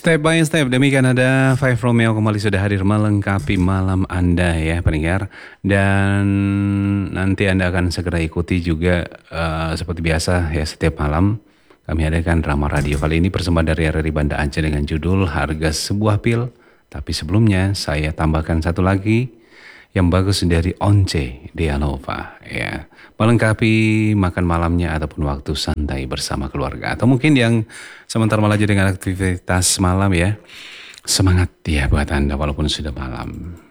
Step by step, demikian ada Five Romeo kembali sudah hadir melengkapi malam Anda ya pendengar. Dan nanti Anda akan segera ikuti juga seperti biasa ya setiap malam. Kami adakan drama radio kali ini persembahan dari RRI Banda Aceh dengan judul Harga Sebuah Pil. Tapi sebelumnya saya tambahkan satu lagi yang bagus dari Once Dianova ya. Melengkapi makan malamnya ataupun waktu santai bersama keluarga. Atau mungkin yang sebentar malah jadi dengan aktivitas malam ya. Semangat ya buat Anda walaupun sudah malam.